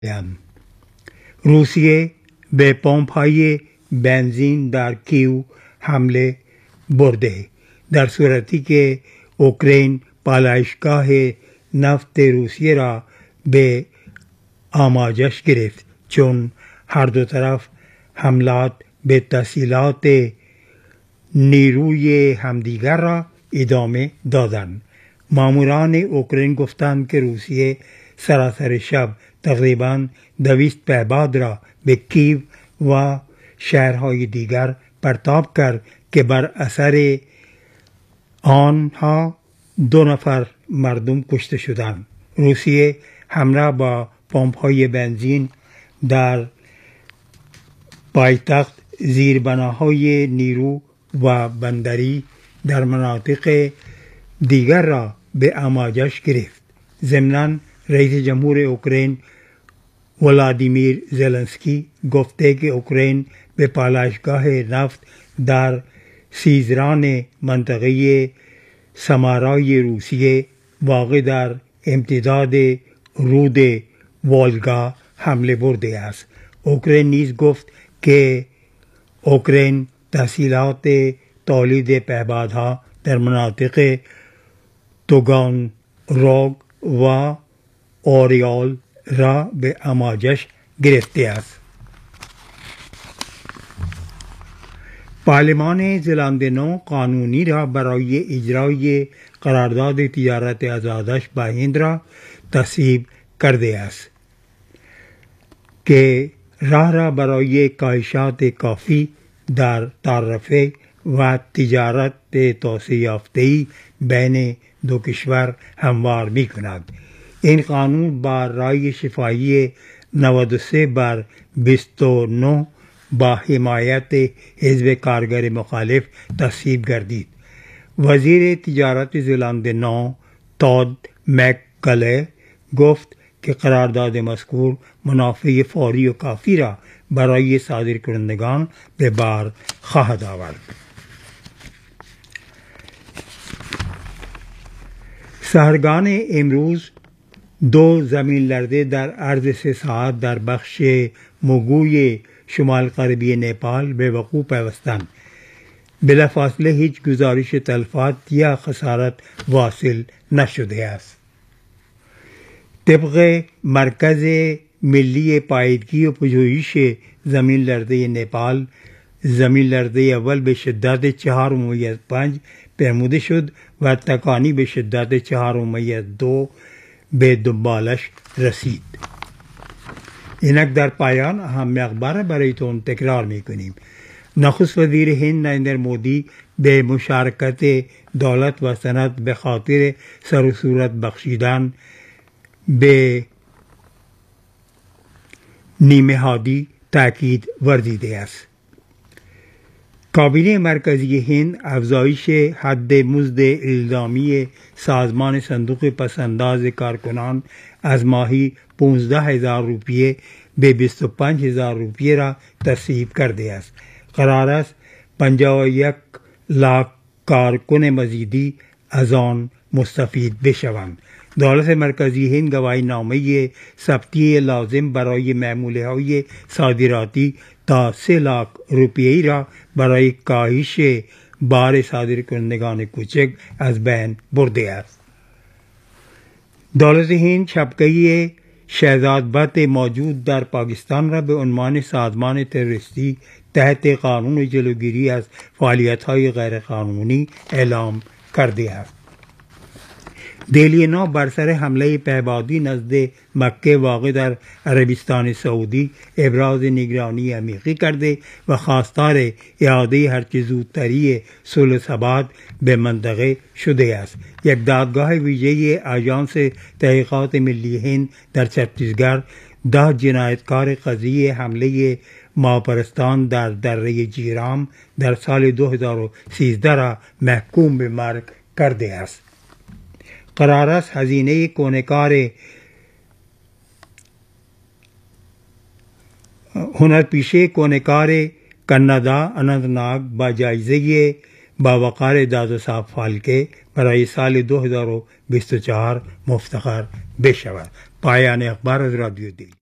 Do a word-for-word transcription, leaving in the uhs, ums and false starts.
روسیه به پمپ‌های بنزین در کیو حمله برده، در صورتی که اوکراین پالایشگاه نفت روسیه را به آماجش گرفت، چون هر دو طرف حملات به تسهیلات نیروی همدیگر را ادامه دادند. ماموران اوکراین گفتند که روسیه سراسر شب تقریباً دویست پهپاد را به کیو و شهرهای دیگر پرتاب کرد که بر اثر آنها دو نفر مردم کشته شدند. روسیه همراه با پمپ‌های بنزین در پایتخت زیربناهای نیرو و بندری در مناطق دیگر را به آماجش گرفت. ضمناً رئیس جمهور اوکراین ولادیمیر زلنسکی گفته که اوکراین به پالایشگاه نفت در سیزران منطقه سمارای روسیه واقع در امتداد رود والگا حمله برده است. اوکراین نیز گفت که اوکراین تسهیلات تولید پهپادها در مناطق توگان روگ و اوریال را به آماجش گرفته است. پارلمان زلاند نو قانونی را برای اجرای قرارداد تجارت آزادش با هند را تصویب کرده است که راه را برای کاهشات کافی در تعرفه و تجارت توسعه یافته‌ای بین دو کشور هموار می کند. این قانون با رای شفاهی نود و سه بر بیست و نه با حمایت حزب کارگر مخالف تصویب گردید. وزیر تجارت زلاند نو تود مک‌کله گفت که قرارداد مذکور منافع فوری و کافی را برای صادرکنندگان به بار خواهد آورد. سحرگان امروز دو زمین لرزه در عرض سه ساعت در بخش موگوی شمال غربی نیپال به وقوع پیوستند. بلافاصله هیچ گزارش تلفات یا خسارت واصل نشده است. طبق مرکز ملی پایدگی و پژوهش زمین لرزه نیپال، زمین لرزه اول به شدت چهار ممیز پنج پیموده شد و تکانی به شدت چهار ممیز دو به دنبالش رسید. اینک در پایان اهم اخبار برایتون تکرار میکنیم. نخست وزیر هند نریندر مودی به مشارکت دولت و سنت به خاطر سر و صورت بخشیدن به نیمه هادی تاکید ورزیده است. کابینه مرکزی هند افزایش حد مزد الزامی سازمان صندوق پسنداز کارکنان از ماهی پانزده هزار روپیه به بیست و پنج هزار روپیه را تصویب کرده است. قرار است پنجاه و یک لاک کارکن مزیدی از آن مستفید بشوند. دولت مرکزی هند گواهی نامه ثبتی لازم برای معامله های صادراتی تا سه لاک روپیه‌ای را برای کاهش بار صادرکنندگان کوچک از بین برده است. دولت هند شبکه شهزادبت موجود در پاکستان را به عنوان سازمان تروریستی تحت قانون جلوگیری از فعالیت‌های غیرقانونی اعلام کرده است. دهلی نو بر سر حمله پهپادی نزد مکه واقع در عربستان سعودی ابراز نگرانی عمیقی کرده و خواستار اعاده هرچه زودتری صلح و ثبات به منطقه شده است. یک دادگاه ویژه آژانس تحقیقات ملی هند در چھتیسگڑھ ده جنایتکار قضیه حمله ماپرستان در دره جیرام در سال دو هزار و سیزده را محکوم به مرگ کرده است. قرار است هزینه کنه‌کار هنرپیشه کنه‌کار کانادا اننت ناگ با جایزه باوقار دادوسا فالکه برای سال دو هزار و بیست و چهار مفتخر بشود. پایان اخبار از رادیو دهلی.